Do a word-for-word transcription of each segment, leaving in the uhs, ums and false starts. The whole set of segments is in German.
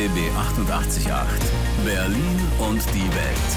B B achtundachtzig Komma acht. Berlin und die Welt.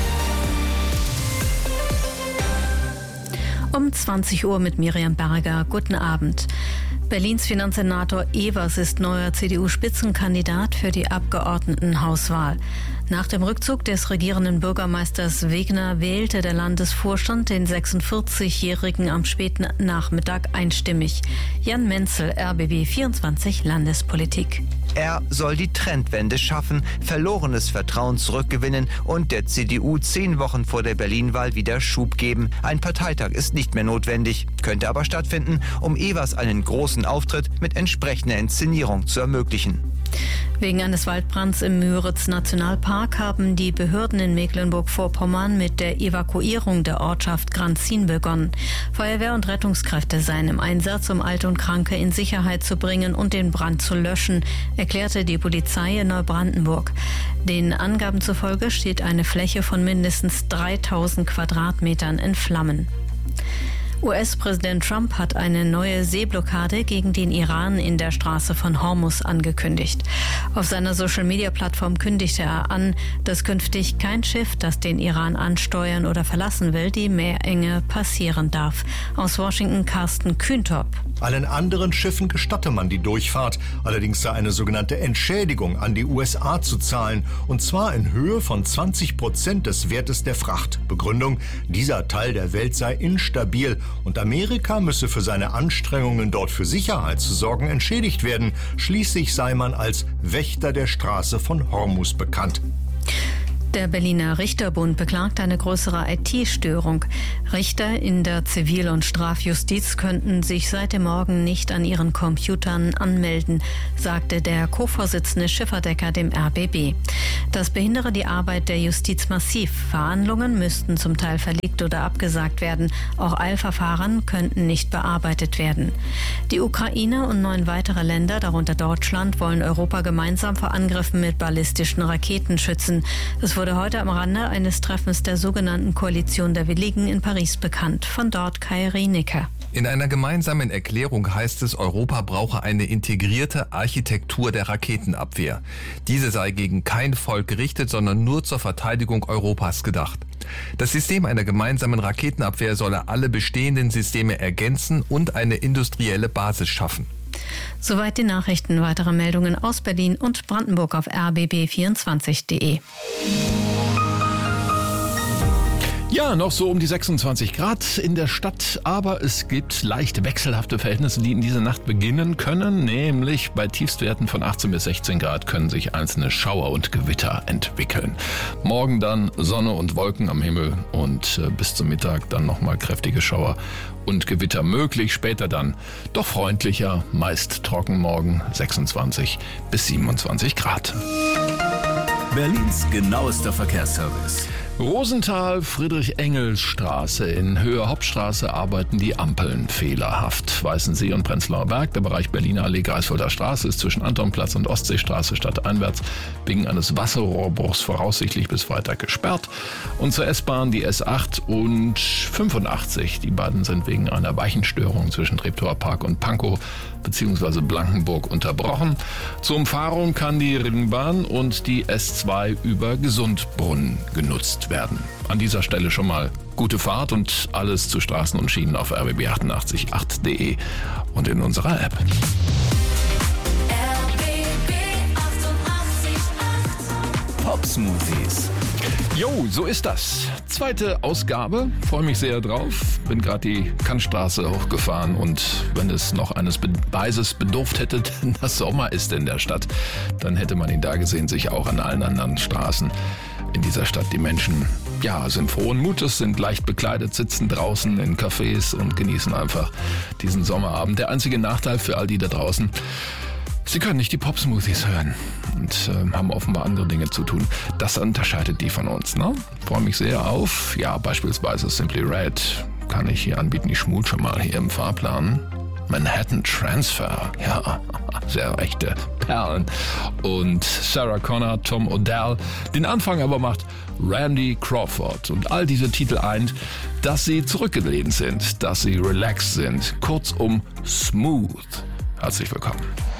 Um zwanzig Uhr mit Miriam Berger. Guten Abend. Berlins Finanzsenator Evers ist neuer C D U-Spitzenkandidat für die Abgeordnetenhauswahl. Nach dem Rückzug des regierenden Bürgermeisters Wegner wählte der Landesvorstand den sechsundvierzigjährigen am späten Nachmittag einstimmig. Jan Menzel, R B B vierundzwanzig Landespolitik. Er soll die Trendwende schaffen, verlorenes Vertrauen zurückgewinnen und der C D U zehn Wochen vor der Berlin-Wahl wieder Schub geben. Ein Parteitag ist nicht mehr notwendig, könnte aber stattfinden, um Evers einen großen Auftritt mit entsprechender Inszenierung zu ermöglichen. Wegen eines Waldbrands im Müritz-Nationalpark haben die Behörden in Mecklenburg-Vorpommern mit der Evakuierung der Ortschaft Granzin begonnen. Feuerwehr und Rettungskräfte seien im Einsatz, um Alte und Kranke in Sicherheit zu bringen und den Brand zu löschen, erklärte die Polizei in Neubrandenburg. Den Angaben zufolge steht eine Fläche von mindestens dreitausend Quadratmetern in Flammen. U S-Präsident Trump hat eine neue Seeblockade gegen den Iran in der Straße von Hormuz angekündigt. Auf seiner Social-Media-Plattform kündigte er an, dass künftig kein Schiff, das den Iran ansteuern oder verlassen will, die Meerenge passieren darf. Aus Washington Carsten Kühntop. Allen anderen Schiffen gestatte man die Durchfahrt. Allerdings sei eine sogenannte Entschädigung an die U S A zu zahlen. Und zwar in Höhe von zwanzig Prozent des Wertes der Fracht. Begründung: dieser Teil der Welt sei instabil und Amerika müsse für seine Anstrengungen, dort für Sicherheit zu sorgen, entschädigt werden. Schließlich sei man als Wächter der Straße von Hormuz bekannt. Der Berliner Richterbund beklagt eine größere I T-Störung. Richter in der Zivil- und Strafjustiz könnten sich seit dem Morgen nicht an ihren Computern anmelden, sagte der Co-Vorsitzende Schifferdecker dem R B B. Das behindere die Arbeit der Justiz massiv. Verhandlungen müssten zum Teil verlegt oder abgesagt werden. Auch Eilverfahren könnten nicht bearbeitet werden. Die Ukraine und neun weitere Länder, darunter Deutschland, wollen Europa gemeinsam vor Angriffen mit ballistischen Raketen schützen. Es wurde heute am Rande eines Treffens der sogenannten Koalition der Willigen in Paris bekannt. Von dort Kai Rienicke. In einer gemeinsamen Erklärung heißt es, Europa brauche eine integrierte Architektur der Raketenabwehr. Diese sei gegen kein Volk gerichtet, sondern nur zur Verteidigung Europas gedacht. Das System einer gemeinsamen Raketenabwehr solle alle bestehenden Systeme ergänzen und eine industrielle Basis schaffen. Soweit die Nachrichten. Weitere Meldungen aus Berlin und Brandenburg auf r b b vierundzwanzig punkt de. Ja, noch so um die sechsundzwanzig Grad in der Stadt, aber es gibt leicht wechselhafte Verhältnisse, die in dieser Nacht beginnen können, nämlich bei Tiefstwerten von achtzehn bis sechzehn Grad können sich einzelne Schauer und Gewitter entwickeln. Morgen dann Sonne und Wolken am Himmel und äh, bis zum Mittag dann nochmal kräftige Schauer und Gewitter möglich, später dann doch freundlicher, meist trocken morgen sechsundzwanzig bis siebenundzwanzig Grad. Berlins genauester Verkehrsservice. Rosenthal, Friedrich-Engels-Straße. In Höhe Hauptstraße arbeiten die Ampeln fehlerhaft. Weißensee und Prenzlauer Berg, der Bereich Berliner Allee, Greifswalder Straße, ist zwischen Antonplatz und Ostseestraße stadteinwärts wegen eines Wasserrohrbruchs voraussichtlich bis Freitag gesperrt. Und zur S-Bahn die S acht und fünfundachtzig. Die beiden sind wegen einer Weichenstörung zwischen Treptower Park und Pankow bzw. Blankenburg unterbrochen. Zur Umfahrung kann die Ringbahn und die S zwei über Gesundbrunnen genutzt werden. An dieser Stelle schon mal gute Fahrt und alles zu Straßen und Schienen auf r b b achtundachtzig Punkt acht punkt de und in unserer App. Pop-Smoothies. Jo, so ist das. Zweite Ausgabe, freue mich sehr drauf. Bin gerade die Kantstraße hochgefahren und wenn es noch eines Beweises bedurft hätte, dass Sommer ist in der Stadt, dann hätte man ihn da gesehen, sich auch an allen anderen Straßen in dieser Stadt. Die Menschen, ja, sind frohen Mutes, sind leicht bekleidet, sitzen draußen in Cafés und genießen einfach diesen Sommerabend. Der einzige Nachteil für all die da draußen: Sie können nicht die Pop-Smoothies hören und äh, haben offenbar andere Dinge zu tun. Das unterscheidet die von uns, ne? Freue mich sehr auf, ja, beispielsweise Simply Red kann ich hier anbieten. Ich schmul schon mal hier im Fahrplan. Manhattan Transfer, ja, sehr echte Perlen. Und Sarah Connor, Tom Odell. Den Anfang aber macht Randy Crawford. Und all diese Titel eint, dass sie zurückgelehnt sind, dass sie relaxed sind. Kurzum, smooth. Herzlich willkommen.